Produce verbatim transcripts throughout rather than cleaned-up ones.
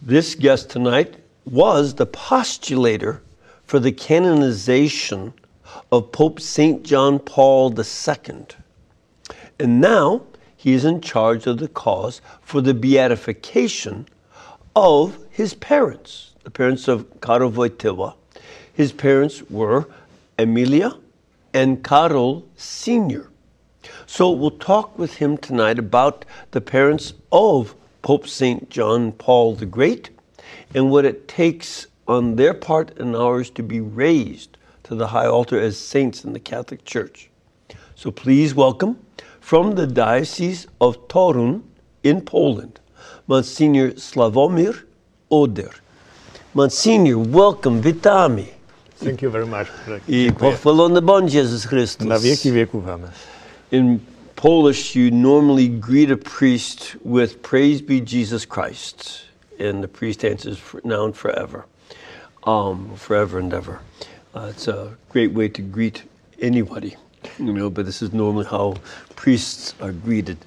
this guest tonight was the postulator for the canonization of Pope Saint John Paul the Second. And now he is in charge of the cause for the beatification of his parents, the parents of Karol Wojtyła. His parents were Emilia and Karol Senior So we'll talk with him tonight about the parents of Pope Saint John Paul the Great and what it takes on their part and ours to be raised to the high altar as saints in the Catholic Church. So please welcome, from the Diocese of Torun in Poland, Monsignor Sławomir Oder. Monsignor, welcome, witamy. Thank you very much. I pochwalony bądź Jezus Chrystus. Na wieki wieków, amen. In Polish, you normally greet a priest with "Praise be Jesus Christ," and the priest answers now and forever, um, forever and ever. Uh, it's a great way to greet anybody, you know. But this is normally how priests are greeted.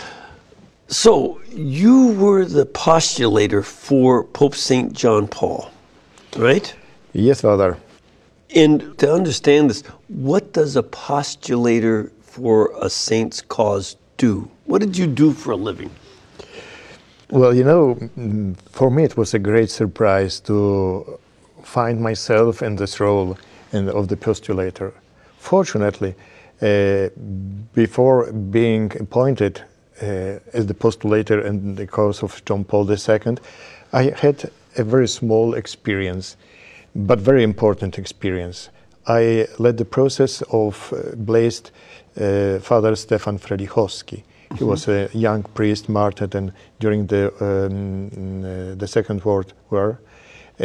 So you were the postulator for Pope Saint John Paul, right? Yes, Father. And to understand this, what does a postulator for a saint's cause do? What did you do for a living? Well, you know, for me it was a great surprise to find myself in this role in, of the postulator. Fortunately, uh, before being appointed uh, as the postulator in the cause of John Paul the Second, I had a very small experience, but very important experience. I led the process of uh, blessed uh, Father Stefan Frelichowski. He mm-hmm. was a young priest martyred and during the um, uh, the Second World War um,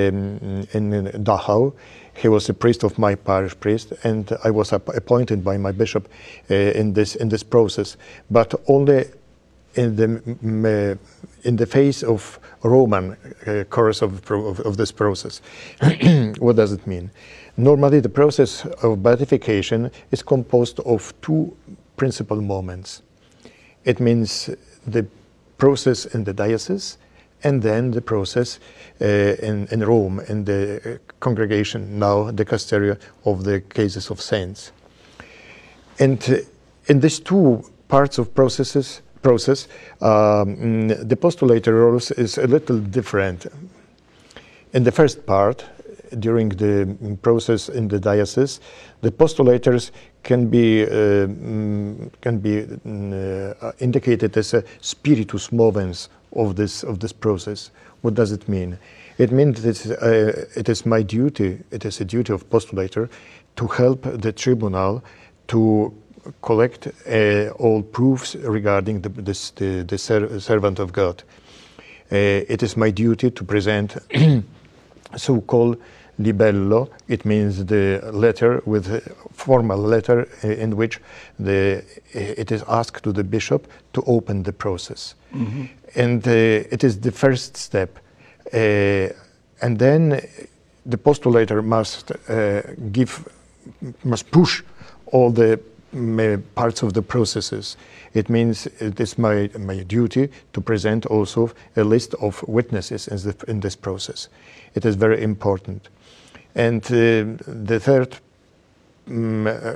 in Dachau. He was a priest of my parish priest, and I was ap- appointed by my bishop uh, in this in this process, but only in the uh, in the face of Roman uh, course of, of of this process. What does it mean? Normally, the process of beatification is composed of two principal moments. It means the process in the diocese, and then the process uh, in, in Rome, in the congregation, now the Dicasteria of the cases of saints. And uh, in these two parts of processes, process, um, the postulator role is a little different. In the first part, during the process in the diocese, the postulators can be uh, can be uh, indicated as a spiritus movens of this of this process. What does it mean? It means that uh, it is my duty. It is a duty of postulator to help the tribunal to collect uh, all proofs regarding the this, the, the ser- servant of God. Uh, it is my duty to present so-called libello. It means the letter with a formal letter in which the it is asked to the bishop to open the process. Mm-hmm. And uh, it is the first step. Uh, and then the postulator must uh, give, must push all the um, parts of the processes. It means it is my, my duty to present also a list of witnesses in, the, in this process. It is very important. And uh, the third um, uh,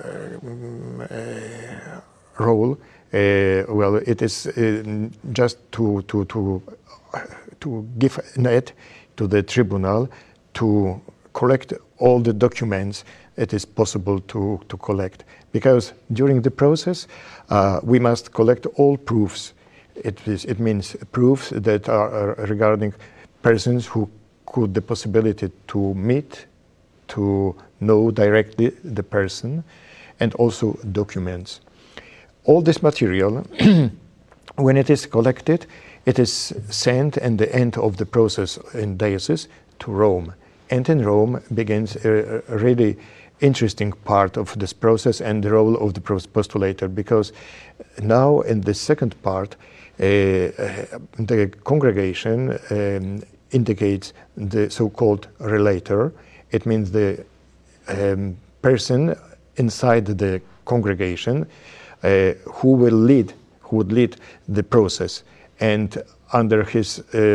uh, role, uh, well, it is uh, just to to to uh, to give an aid to the tribunal to collect all the documents it is possible to to collect. Because during the process, uh, we must collect all proofs. It is it means proofs that are, are regarding persons who could the possibility to meet, to know directly the person, and also documents. All this material, when it is collected, it is sent at the end of the process in diocese to Rome. And in Rome begins a, a really interesting part of this process and the role of the postulator, because now in the second part, uh, the congregation um, indicates the so-called relator. It means the um, person inside the congregation uh, who will lead, who would lead the process, and under his uh,